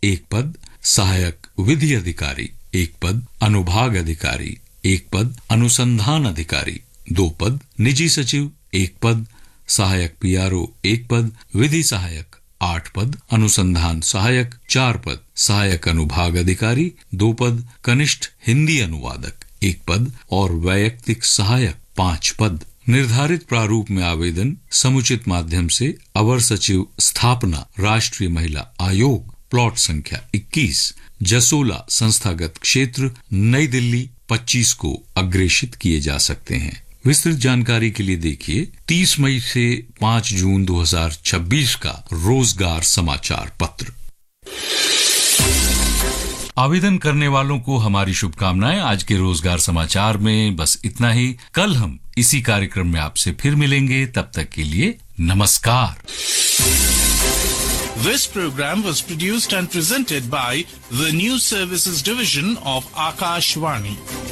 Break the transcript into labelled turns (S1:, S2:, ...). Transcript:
S1: एक पद सहायक विधि अधिकारी, एक पद अनुभाग अधिकारी, एक पद अनुसंधान अधिकारी, 2 पद निजी सचिव, एक पद सहायक पीआरओ, एक पद विधि सहायक, 8 पद अनुसंधान सहायक, 4 पद सहायक अनुभाग अधिकारी, 2 पद कनिष्ठ हिंदी अनुवादक, 1 पद और वैयक्तिक सहायक, 5 पद। निर्धारित प्रारूप में आवेदन समुचित माध्यम से अवर सचिव स्थापना राष्ट्रीय महिला आयोग, प्लॉट संख्या 21, जसोला संस्थागत क्षेत्र, नई दिल्ली 25 को अग्रेषित किए जा सकते हैं। विस्तृत जानकारी के लिए देखिए 30 मई से 5 जून 2026 का रोजगार समाचार पत्र। आवेदन करने वालों को हमारी शुभकामनाएं। आज के रोजगार समाचार में बस इतना ही। कल हम इसी कार्यक्रम में आपसे फिर मिलेंगे, तब तक के लिए नमस्कार।
S2: This program was produced and presented by the News Services Division of Akashvani.